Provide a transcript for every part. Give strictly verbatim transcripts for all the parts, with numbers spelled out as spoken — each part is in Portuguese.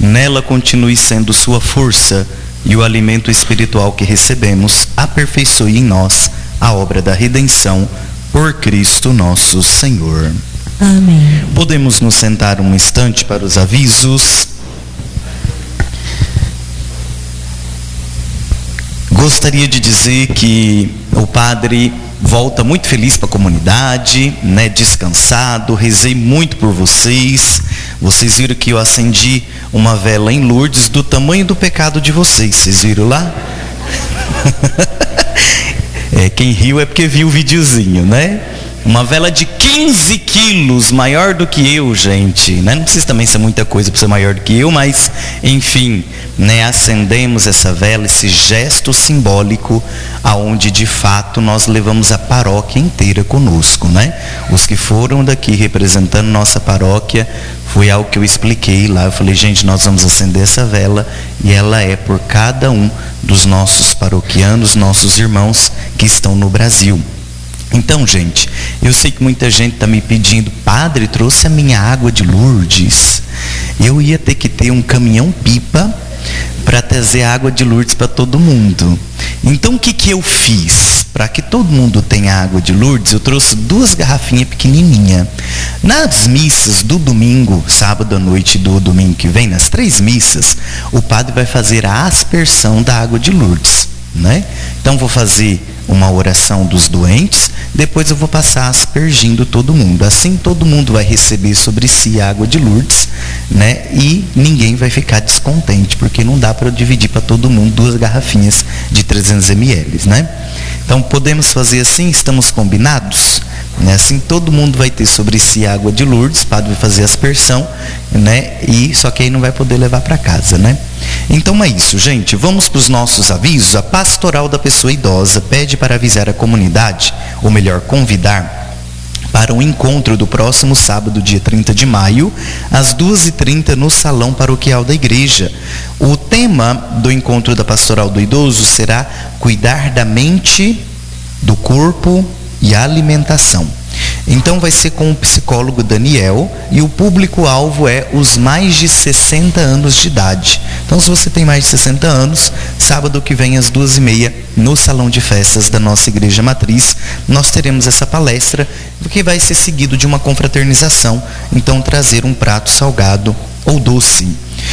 nela continue sendo sua força e o alimento espiritual que recebemos aperfeiçoe em nós a obra da redenção por Cristo nosso Senhor. Amém. Podemos nos sentar um instante para os avisos. Gostaria de dizer que o padre volta muito feliz para a comunidade, né, descansado. Rezei muito por vocês. Vocês viram que eu acendi uma vela em Lourdes do tamanho do pecado de vocês. Vocês viram lá? É, quem riu é porque viu o videozinho, né? Uma vela de quinze quilos, maior do que eu, gente, né? Não precisa também ser muita coisa para ser maior do que eu, mas, enfim, né? Acendemos essa vela, esse gesto simbólico, aonde de fato nós levamos a paróquia inteira conosco, né? Os que foram daqui representando nossa paróquia, foi algo que eu expliquei lá. Eu falei, gente, nós vamos acender essa vela e ela é por cada um dos nossos paroquianos, nossos irmãos que estão no Brasil. Então, gente, eu sei que muita gente está me pedindo, padre, trouxe a minha água de Lourdes. Eu ia ter que ter um caminhão-pipa para trazer água de Lourdes para todo mundo. Então, o que, que eu fiz? Para que todo mundo tenha água de Lourdes, eu trouxe duas garrafinhas pequenininhas. Nas missas do domingo, sábado à noite do domingo que vem, nas três missas, o padre vai fazer a aspersão da água de Lourdes, né? Então, vou fazer uma oração dos doentes, depois eu vou passar aspergindo todo mundo. Assim todo mundo vai receber sobre si a água de Lourdes, né? E ninguém vai ficar descontente, porque não dá para dividir para todo mundo duas garrafinhas de trezentos mililitros, né? Então podemos fazer assim, estamos combinados? Né? Assim todo mundo vai ter sobre si a água de Lourdes, o padre vai fazer a aspersão, né? E só que aí não vai poder levar para casa, né? Então é isso, gente. Vamos para os nossos avisos. A Pastoral da Pessoa Idosa pede para avisar a comunidade, ou melhor, convidar para o encontro do próximo sábado, dia trinta de maio, às duas e trinta, no Salão Paroquial da Igreja. O tema do encontro da Pastoral do Idoso será cuidar da mente, do corpo e a alimentação. Então vai ser com o psicólogo Daniel e o público-alvo é os mais de sessenta anos de idade. Então, se você tem mais de sessenta anos, sábado que vem às duas e meia, no Salão de Festas da nossa Igreja Matriz, nós teremos essa palestra, que vai ser seguido de uma confraternização, então trazer um prato salgado ou doce.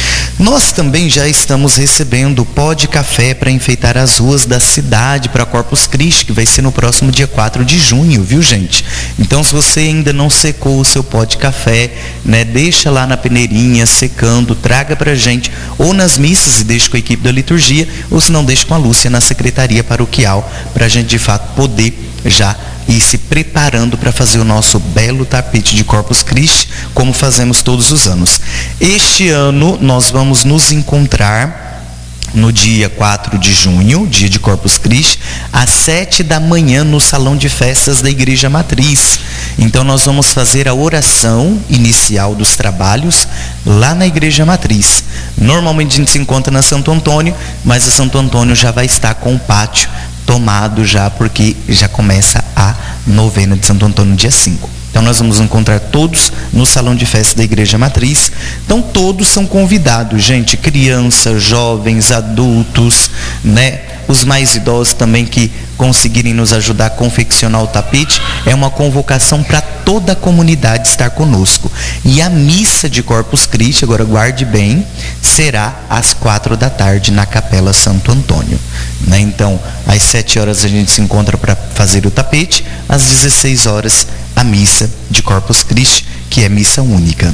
Nós também já estamos recebendo pó de café para enfeitar as ruas da cidade para Corpus Christi, que vai ser no próximo dia quatro de junho, viu, gente? Então, se você ainda não secou o seu pó de café, né, deixa lá na peneirinha secando, traga para a gente, ou nas missas e deixa com a equipe da liturgia, ou se não, deixa com a Lúcia na secretaria paroquial, para a gente de fato poder já ir se preparando para fazer o nosso belo tapete de Corpus Christi, como fazemos todos os anos. Este ano nós vamos nos encontrar no dia quatro de junho, dia de Corpus Christi, às sete da manhã no Salão de Festas da Igreja Matriz. Então nós vamos fazer a oração inicial dos trabalhos lá na Igreja Matriz. Normalmente a gente se encontra na Santo Antônio, mas a Santo Antônio já vai estar com o pátio tomado já, porque já começa a novena de Santo Antônio dia cinco. Então nós vamos encontrar todos no Salão de Festa da Igreja Matriz. Então todos são convidados, gente, crianças, jovens, adultos, né? Os mais idosos também que conseguirem nos ajudar a confeccionar o tapete. É uma convocação para toda a comunidade estar conosco. E a missa de Corpus Christi, agora guarde bem, será às quatro da tarde na Capela Santo Antônio, né? Então, às sete horas a gente se encontra para fazer o tapete, às dezesseis horas a missa de Corpus Christi, que é missa única.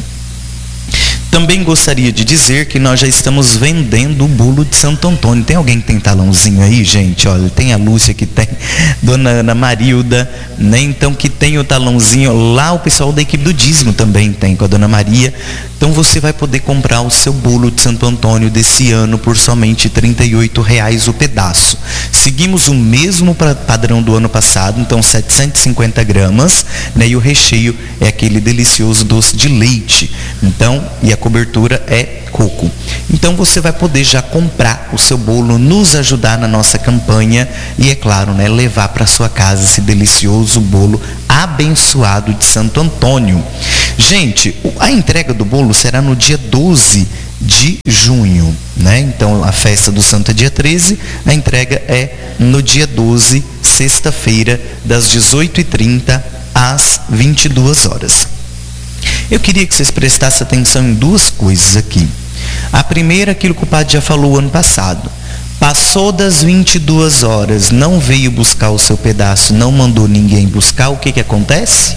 Também gostaria de dizer que nós já estamos vendendo o bolo de Santo Antônio. Tem alguém que tem talãozinho aí, gente? Olha, tem a Lúcia que tem, Dona Ana Marilda, né? Então que tem o talãozinho. Lá o pessoal da equipe do dízimo também tem, com a Dona Maria. Então você vai poder comprar o seu bolo de Santo Antônio desse ano por somente trinta e oito reais o pedaço. Seguimos o mesmo padrão do ano passado, então setecentos e cinquenta gramas, né? E o recheio é aquele delicioso doce de leite. Então, e a cobertura é coco. Então você vai poder já comprar o seu bolo, nos ajudar na nossa campanha e, é claro, né, levar para sua casa esse delicioso bolo abençoado de Santo Antônio. Gente, a entrega do bolo será no dia doze de junho, né? Então a festa do santo é dia treze, a entrega é no dia doze, sexta-feira, das dezoito e trinta às vinte e duas horas. Eu queria que vocês prestassem atenção em duas coisas aqui. A primeira, aquilo que o padre já falou ano passado. Passou das vinte e duas horas, não veio buscar o seu pedaço, não mandou ninguém buscar, o que que acontece?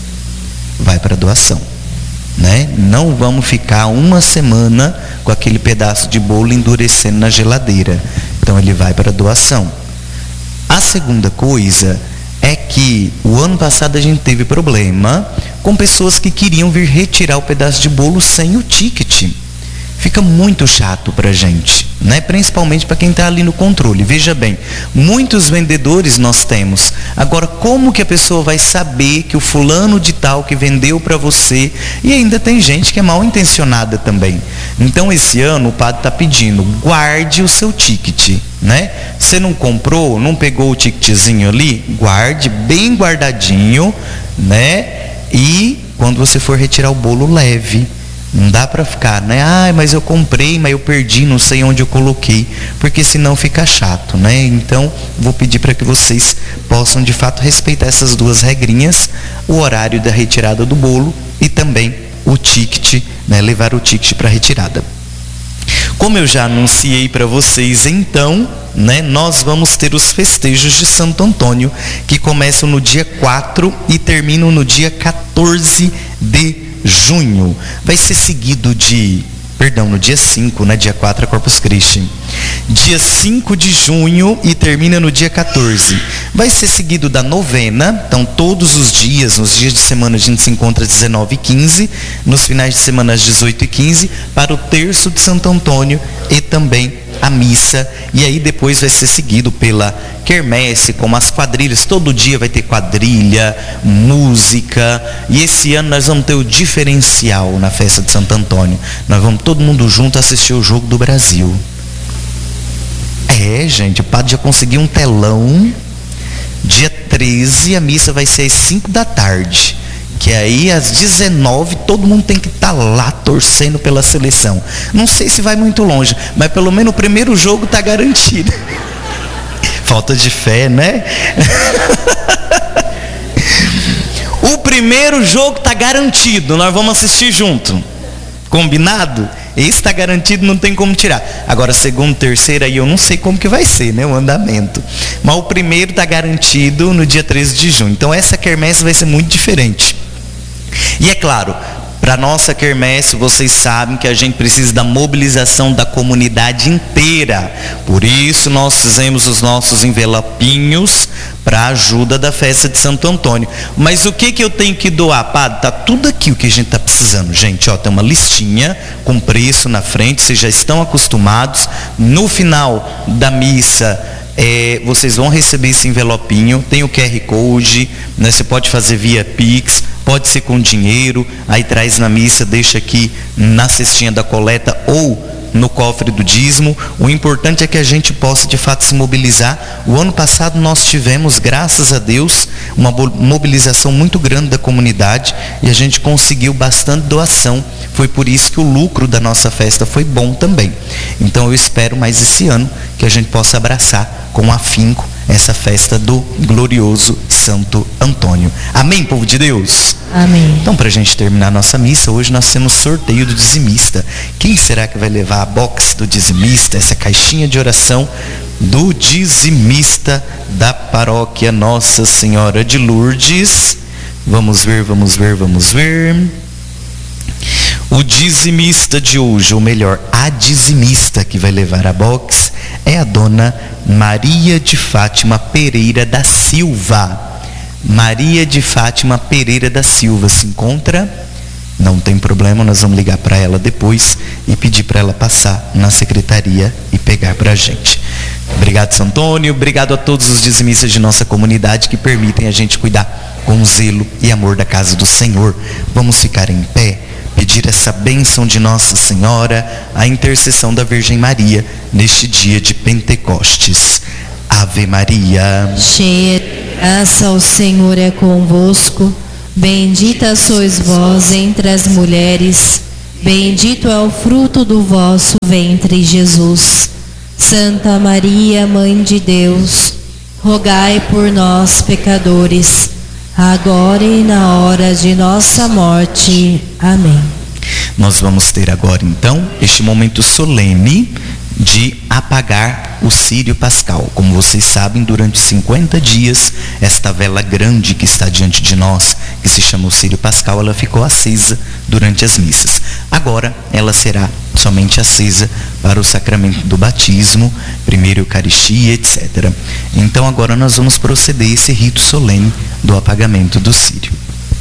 Vai para doação, né? Não vamos ficar uma semana com aquele pedaço de bolo endurecendo na geladeira. Então ele vai para doação. A segunda coisa é que o ano passado a gente teve problema com pessoas que queriam vir retirar o pedaço de bolo sem o ticket. Fica muito chato para a gente, né? Principalmente para quem está ali no controle. Veja bem, muitos vendedores nós temos. Agora, como que a pessoa vai saber que o fulano de tal que vendeu para você? E ainda tem gente que é mal intencionada também. Então, esse ano o padre está pedindo, guarde o seu ticket, né? Você não comprou, não pegou o ticketzinho ali? Guarde bem guardadinho, né? E quando você for retirar o bolo, leve. Não dá para ficar, né? Ah, mas eu comprei, mas eu perdi, não sei onde eu coloquei, porque senão fica chato, né? Então, vou pedir para que vocês possam, de fato, respeitar essas duas regrinhas, o horário da retirada do bolo e também o ticket, né? Levar o ticket para retirada. Como eu já anunciei para vocês, então, né, nós vamos ter os festejos de Santo Antônio, que começam no dia quatro e terminam no dia quatorze de junho. Vai ser seguido de, perdão, no dia cinco, né? Dia quatro é Corpus Christi. Dia cinco de junho e termina no dia quatorze. Vai ser seguido da novena. Então todos os dias, nos dias de semana a gente se encontra às dezenove e quinze, nos finais de semana às dezoito e quinze, para o terço de Santo Antônio e também a missa. E aí depois vai ser seguido pela quermesse, como as quadrilhas. Todo dia vai ter quadrilha, música. E esse ano nós vamos ter o diferencial na festa de Santo Antônio. Nós vamos todo mundo junto assistir o Jogo do Brasil. É, gente, o padre já conseguiu um telão. Dia treze, a missa vai ser às cinco da tarde. Que aí às dezenove todo mundo tem que estar lá torcendo pela seleção. Não sei se vai muito longe, mas pelo menos o primeiro jogo está garantido. Falta de fé, né? O primeiro jogo está garantido, nós vamos assistir junto. Combinado? Esse está garantido, não tem como tirar. Agora, segundo, terceiro, aí eu não sei como que vai ser, né, o andamento. Mas o primeiro está garantido no dia treze de junho. Então essa quermesse vai ser muito diferente. E é claro, para nossa quermesse, vocês sabem que a gente precisa da mobilização da comunidade inteira. Por isso nós fizemos os nossos envelopinhos para a ajuda da festa de Santo Antônio. Mas o que que eu tenho que doar, padre? Tá tudo aqui o que a gente está precisando, gente. Ó, tem uma listinha com preço na frente, vocês já estão acostumados. No final da missa, É, vocês vão receber esse envelopinho, tem o Q R Code, né? Você pode fazer via Pix, pode ser com dinheiro, aí traz na missa, deixa aqui na cestinha da coleta ou no cofre do dízimo. O importante é que a gente possa de fato se mobilizar. O ano passado nós tivemos, graças a Deus, uma mobilização muito grande da comunidade e a gente conseguiu bastante doação. Foi por isso que o lucro da nossa festa foi bom também. Então eu espero mais esse ano que a gente possa abraçar com afinco essa festa do glorioso Santo Antônio. Amém, povo de Deus? Amém. Então, para a gente terminar a nossa missa, hoje nós temos sorteio do dizimista. Quem será que vai levar a box do dizimista, essa caixinha de oração do dizimista da paróquia Nossa Senhora de Lourdes? Vamos ver, vamos ver, vamos ver. O dizimista de hoje, ou melhor, a dizimista que vai levar a box é a dona Maria de Fátima Pereira da Silva. Maria de Fátima Pereira da Silva se encontra? Não tem problema, nós vamos ligar para ela depois e pedir para ela passar na secretaria e pegar para a gente. Obrigado, Santo Antônio. Obrigado a todos os dizimistas de nossa comunidade que permitem a gente cuidar com zelo e amor da casa do Senhor. Vamos ficar em pé pedir essa bênção de Nossa Senhora, a intercessão da Virgem Maria, neste dia de Pentecostes. Ave Maria, cheia de graça, o Senhor é convosco. Bendita sois vós entre as mulheres, bendito é o fruto do vosso ventre, Jesus. Santa Maria, Mãe de Deus, rogai por nós, pecadores, agora e na hora de nossa morte. Amém. Nós vamos ter agora, então, este momento solene de apagar o círio pascal. Como vocês sabem, durante cinquenta dias, esta vela grande que está diante de nós, que se chama o círio pascal, ela ficou acesa durante as missas. Agora, ela será somente acesa para o sacramento do batismo, primeira Eucaristia, etcétera. Então, agora nós vamos proceder a esse rito solene do apagamento do círio.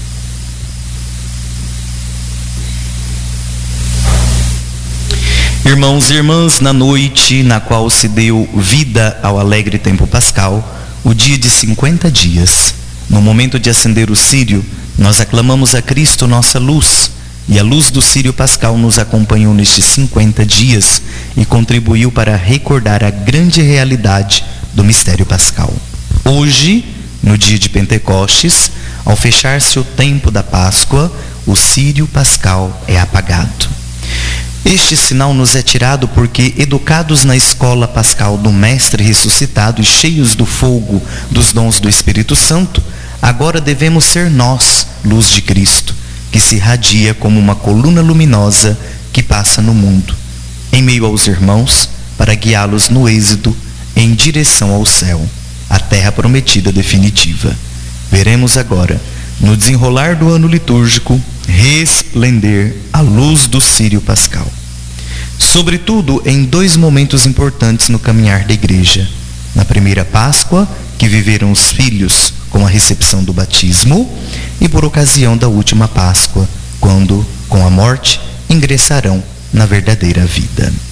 Irmãos e irmãs, na noite na qual se deu vida ao alegre tempo pascal, o dia de cinquenta dias, no momento de acender o círio, nós aclamamos a Cristo nossa luz, e a luz do círio pascal nos acompanhou nestes cinquenta dias e contribuiu para recordar a grande realidade do mistério pascal. Hoje, no dia de Pentecostes, ao fechar-se o tempo da Páscoa, o círio pascal é apagado. Este sinal nos é tirado porque, educados na escola pascal do Mestre ressuscitado e cheios do fogo dos dons do Espírito Santo, agora devemos ser nós, luz de Cristo, que se irradia como uma coluna luminosa que passa no mundo, em meio aos irmãos, para guiá-los no êxodo em direção ao céu, a terra prometida definitiva. Veremos agora, no desenrolar do ano litúrgico, resplender a luz do círio pascal. Sobretudo em dois momentos importantes no caminhar da igreja. Na primeira Páscoa, que viveram os filhos com a recepção do batismo, e por ocasião da última Páscoa, quando, com a morte, ingressarão na verdadeira vida.